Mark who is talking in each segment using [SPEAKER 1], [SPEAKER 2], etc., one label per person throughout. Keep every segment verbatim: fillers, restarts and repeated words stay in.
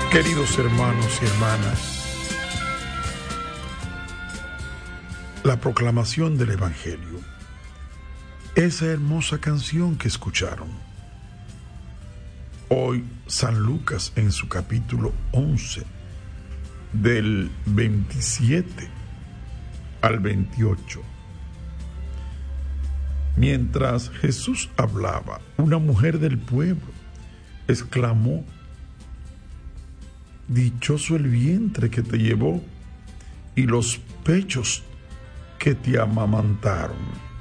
[SPEAKER 1] Queridos hermanos y hermanas, la proclamación del Evangelio, esa hermosa canción que escucharon. Hoy San Lucas en su capítulo once, del veintisiete al veintiocho. Mientras Jesús hablaba, una mujer del pueblo exclamó: dichoso el vientre que te llevó y los pechos que te amamantaron.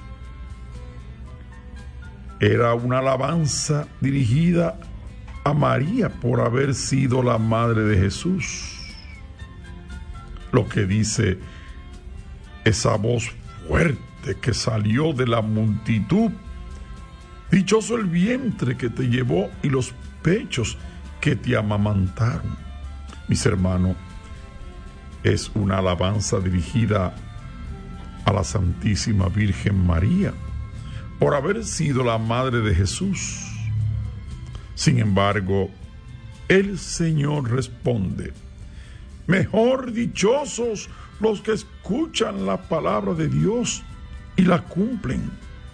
[SPEAKER 1] Era una alabanza dirigida a María por haber sido la madre de Jesús. Lo que dice esa voz fuerte que salió de la multitud: dichoso el vientre que te llevó y los pechos que te amamantaron. Mis hermanos, es una alabanza dirigida a la Santísima Virgen María por haber sido la madre de Jesús. Sin embargo, el Señor responde: mejor dichosos los que escuchan la palabra de Dios y la cumplen.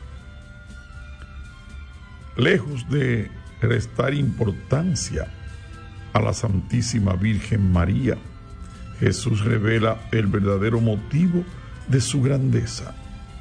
[SPEAKER 1] Lejos de restar importancia a la Santísima Virgen María, Jesús revela el verdadero motivo de su grandeza.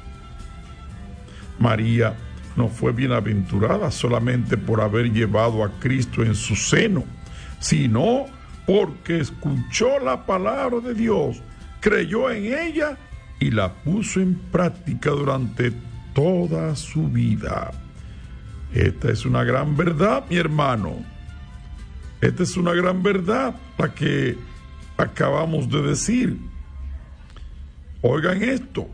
[SPEAKER 1] María no fue bienaventurada solamente por haber llevado a Cristo en su seno, sino porque escuchó la palabra de Dios, creyó en ella y la puso en práctica durante toda su vida. Esta es una gran verdad, mi hermano. Esta es una gran verdad, la que acabamos de decir. Oigan esto.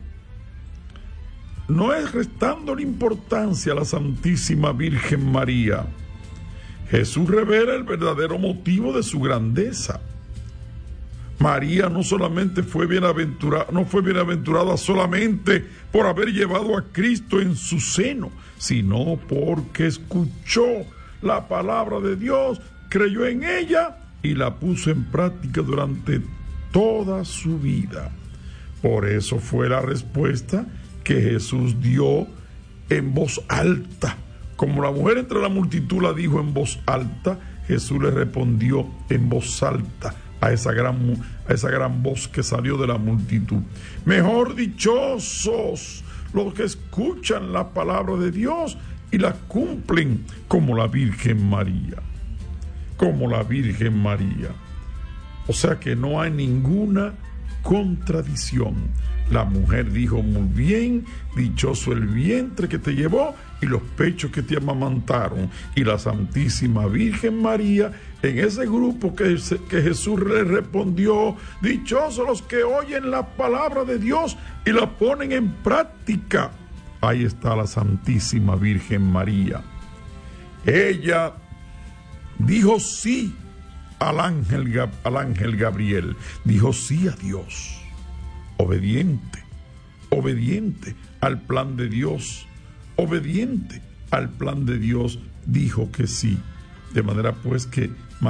[SPEAKER 1] No es restando la importancia a la Santísima Virgen María. Jesús revela el verdadero motivo de su grandeza. María no solamente fue bienaventurada, no fue bienaventurada solamente por haber llevado a Cristo en su seno, sino porque escuchó la palabra de Dios, creyó en ella y la puso en práctica durante toda su vida. Por eso fue la respuesta que Jesús dio en voz alta. Como la mujer entre la multitud la dijo en voz alta, Jesús le respondió en voz alta a esa gran, a esa gran voz que salió de la multitud. Mejor dichosos los que escuchan la palabra de Dios y la cumplen, como la Virgen María. Como la Virgen María. O sea que no hay ninguna contradicción. La mujer dijo muy bien: dichoso el vientre que te llevó y los pechos que te amamantaron. Y la Santísima Virgen María, en ese grupo que, que Jesús le respondió: dichosos los que oyen la palabra de Dios y la ponen en práctica. Ahí está la Santísima Virgen María. Ella dijo sí al ángel, al ángel Gabriel, dijo sí a Dios, obediente, obediente al plan de Dios, obediente al plan de Dios, dijo que sí, de manera pues que